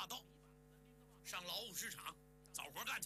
把刀，上劳务市场找活干去。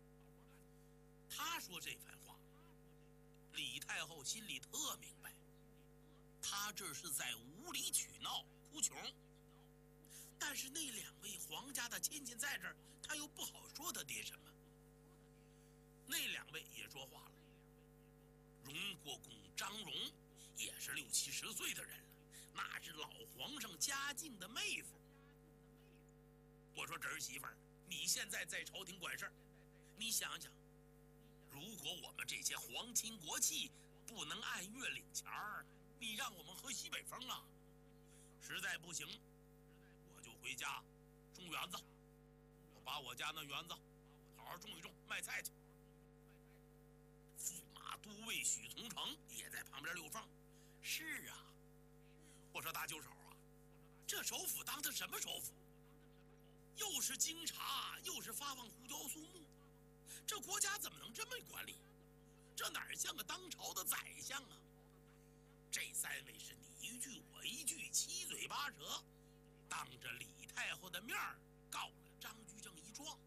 他说这番话，李太后心里特明白，他这是在无理取闹哭穷。但是那2位皇家的亲戚在这儿，他又不好说他爹什么。那2位也说话了。荣国公张荣也是60、70岁的人了，那是老皇上嘉靖的妹夫。我说侄儿媳妇儿，你现在在朝廷管事儿，你想想，如果我们这些皇亲国戚不能按月领钱儿，你让我们喝西北风啊？实在不行，我就回家种园子，我把我家那园子好好种一种，卖菜去。驸马都尉许从成也在旁边溜风。是啊，我说大舅嫂啊，这首府当的什么首府？又是京察，又是发放胡椒苏木，这国家怎么能这么管理？这哪像个当朝的宰相啊？这3位是你一句我一句，七嘴八舌，当着李太后的面告了张居正一状。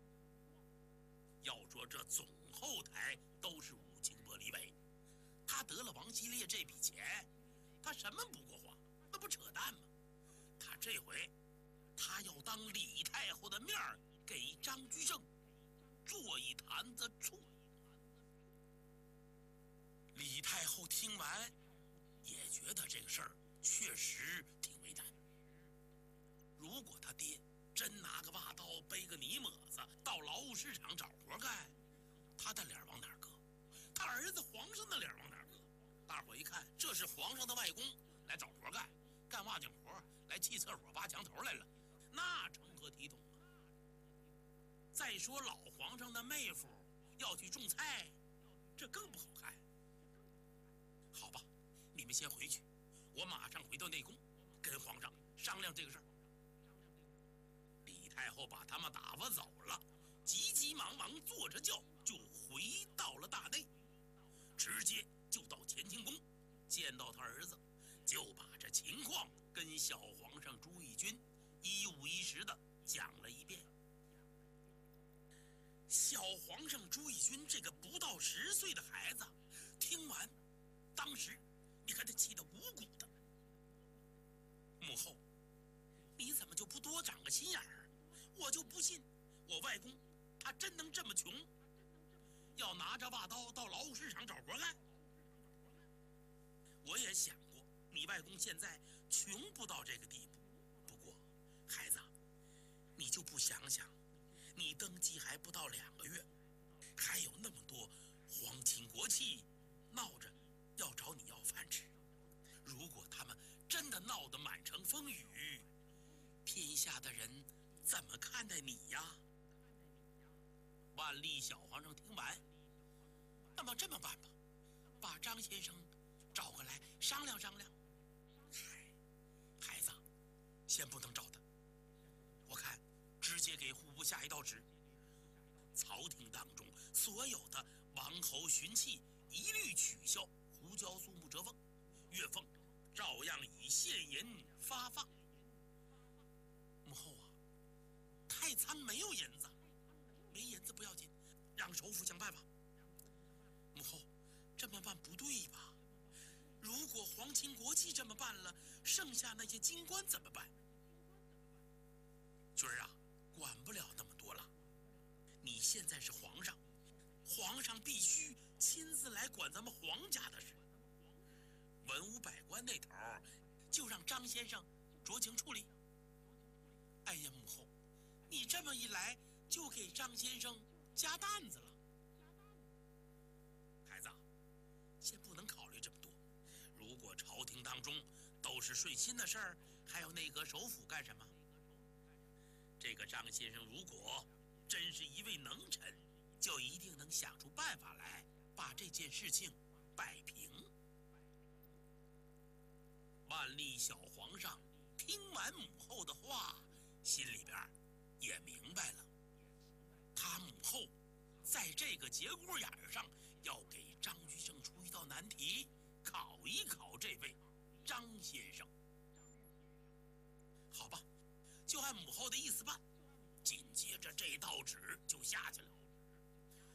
要说这总后台都是武清伯李伟，他得了王希烈这笔钱，他什么不过话？那不扯淡吗？他这回他要当李太后的面给张居正做一坛子醋。李太后听完也觉得这个事儿确实挺为难。如果他爹真拿个把刀背个泥抹子到劳务市场找活干，他的脸往哪搁？他儿子皇上的脸往哪搁？大伙一看，这是皇上的外公来找活干，干瓦匠活，来砌厕所扒墙头来了，那成何体统啊？再说老皇上的妹夫要去种菜，这更不好看。好吧，你们先回去，我马上回到内宫，跟皇上商量这个事儿。李太后把他们打发走了，急急忙忙坐着轿就回到了大内，直接就到乾清宫，见到他儿子，就把这情况跟小皇上朱翊钧一五一十的讲了一遍。小皇上朱翊钧这个不到10岁的孩子，听完，当时你看他气得鼓鼓的。母后，你怎么就不多长个心眼儿？我就不信我外公他真能这么穷，要拿着把刀到劳务市场找活干。我也想过你外公现在穷不到这个地步，不过孩子，你就不想想，你登基还不到2个月，还有那么多皇亲国戚闹着要找你要饭吃，如果他们真的闹得满城风雨，天下的人怎么看待你呀？万历小皇上听完，那么这么办吧，把张先生找过来商量商量。嗨，孩子，先不能找他，我看直接给户部下一道旨，朝廷当中所有的王侯巡妻一律取消胡椒苏木折俸，月俸照样以现银发放。母后啊，太仓没有银子，没银子不要紧，让首府想办法。母后，这么办不对吧？如果皇亲国戚这么办了，剩下那些京官怎么办？军儿啊，管不了那么多了。你现在是皇上，皇上必须亲自来管咱们皇家的事。文武百官那头就让张先生酌情处理。哎呀，母后，你这么一来就给张先生加担子了。孩子，先不能考虑这么多。如果朝廷当中都是顺心的事儿，还有内阁首辅干什么？这个张先生如果真是一位能臣，就一定能想出办法来把这件事情摆平。万历小皇上听完母后的话，心里边也明白了，他母后在这个节骨眼上要给张居正出一道难题，考一考这位张先生。好吧，就按母后的意思办。 报纸就下去了。